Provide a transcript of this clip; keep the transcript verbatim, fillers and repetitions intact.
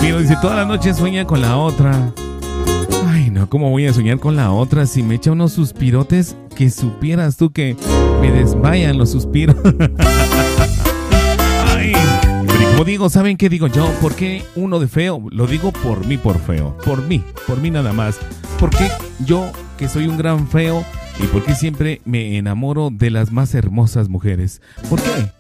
Ramiro dice, toda la noche sueña con la otra. Ay, no, ¿cómo voy a soñar con la otra? Si me echa unos suspirotes, que supieras tú que me desmayan los suspiros. Ay, pero como digo, ¿saben qué digo yo? ¿Por qué uno de feo? Lo digo por mí, por feo. Por mí, por mí nada más. ¿Por qué yo, que soy un gran feo, y por qué siempre me enamoro de las más hermosas mujeres? ¿Por qué?